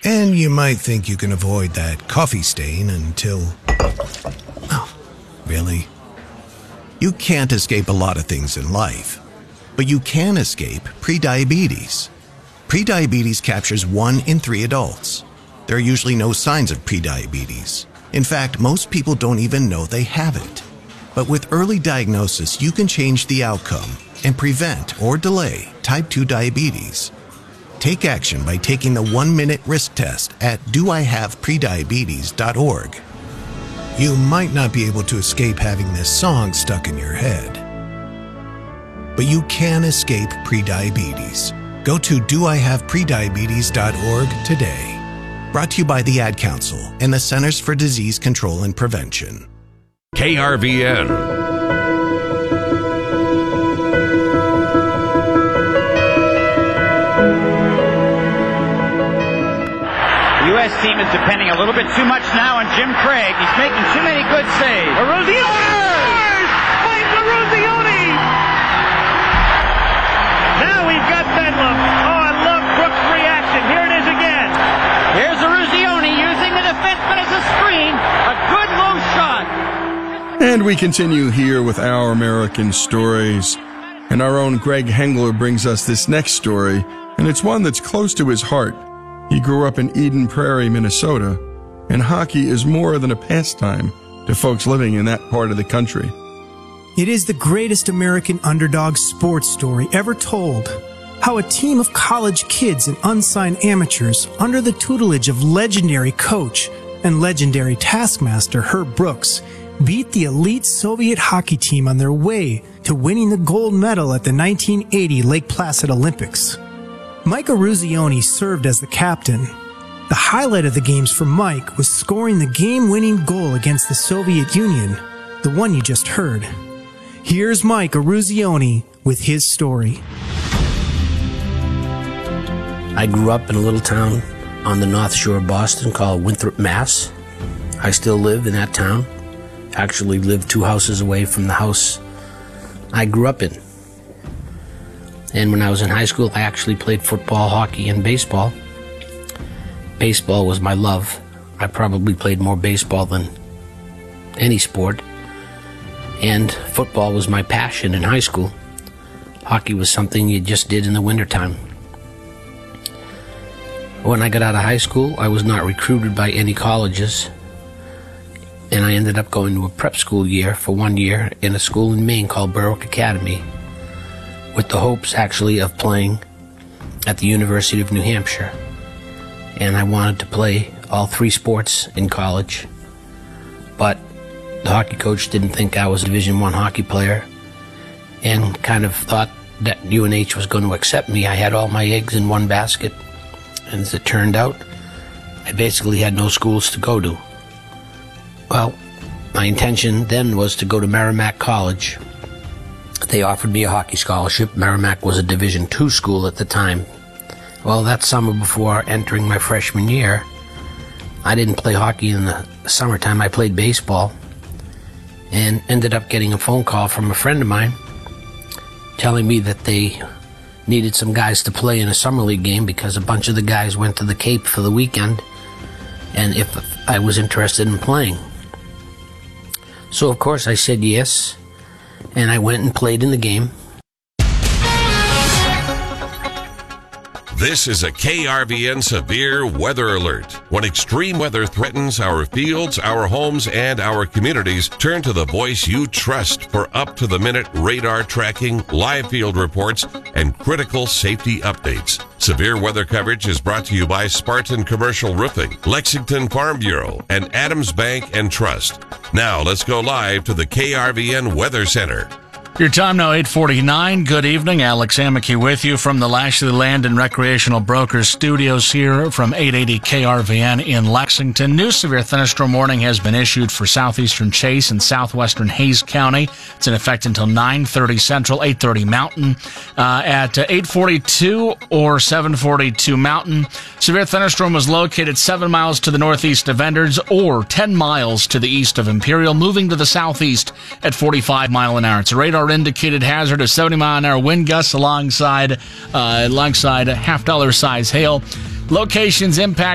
And you might think you can avoid that coffee stain until... Oh, really? You can't escape a lot of things in life, but you can escape prediabetes. Prediabetes captures 1 in 3 adults. There are usually no signs of prediabetes. In fact, most people don't even know they have it. But with early diagnosis, you can change the outcome and prevent or delay type 2 diabetes. Take action by taking the 1-minute risk test at doihaveprediabetes.org. You might not be able to escape having this song stuck in your head, but you can escape prediabetes. Go to doihaveprediabetes.org today. Brought to you by the Ad Council and the Centers for Disease Control and Prevention. KRVN. The U.S. team is depending a little bit too much now on Jim Craig. He's making too many good saves. Eruzione! Mike Eruzione! Now we've got Bedlam. Oh, I love Brooks' reaction. Here it is again. Here's Eruzione using the defenseman as a screen. A good low shot. And we continue here with Our American Stories. And our own Greg Hengler brings us this next story, and it's one that's close to his heart. He grew up in Eden Prairie, Minnesota, and hockey is more than a pastime to folks living in that part of the country. It is the greatest American underdog sports story ever told. How a team of college kids and unsigned amateurs, under the tutelage of legendary coach and legendary taskmaster Herb Brooks, beat the elite Soviet hockey team on their way to winning the gold medal at the 1980 Lake Placid Olympics. Mike Eruzione served as the captain. The highlight of the games for Mike was scoring the game-winning goal against the Soviet Union, the one you just heard. Here's Mike Eruzione with his story. I grew up in a little town on the North Shore of Boston called Winthrop, Mass. I still live in that town. Actually lived 2 houses away from the house I grew up in. And when I was in high school, I actually played football, hockey, and baseball. Baseball was my love. I probably played more baseball than any sport. And football was my passion in high school. Hockey was something you just did in the wintertime. When I got out of high school, I was not recruited by any colleges. And I ended up going to a prep school year for 1 year in a school in Maine called Berwick Academy, with the hopes actually of playing at the University of New Hampshire. And I wanted to play all 3 sports in college, but the hockey coach didn't think I was a Division I hockey player and kind of thought that UNH was going to accept me. I had all my eggs in one basket, and as it turned out, I basically had no schools to go to. Well, my intention then was to go to Merrimack College. They offered me a hockey scholarship. Merrimack was a Division II school at the time. Well, that summer before entering my freshman year, I didn't play hockey in the summertime. I played baseball and ended up getting a phone call from a friend of mine telling me that they needed some guys to play in a summer league game because a bunch of the guys went to the Cape for the weekend, and if I was interested in playing. So, of course, I said yes, and I went and played in the game. This is a KRVN severe weather alert. When extreme weather threatens our fields, our homes, and our communities, turn to the voice you trust for up-to-the-minute radar tracking, live field reports, and critical safety updates. Severe weather coverage is brought to you by Spartan Commercial Roofing, Lexington Farm Bureau, and Adams Bank and Trust. Now let's go live to the KRVN Weather Center. Your time now, 8:49. Good evening. Alex Amicky with you from the Lashley Land and Recreational Brokers studios here from 880 KRVN in Lexington. New severe thunderstorm warning has been issued for southeastern Chase and southwestern Hayes County. It's in effect until 9:30 Central, 8:30 Mountain. At 8:42 or 7:42 Mountain, severe thunderstorm was located 7 miles to the northeast of Edwards or 10 miles to the east of Imperial, moving to the southeast at 45 mile an hour. It's a radar indicated hazard of 70 mile an hour wind gusts alongside $half size hail. Locations impact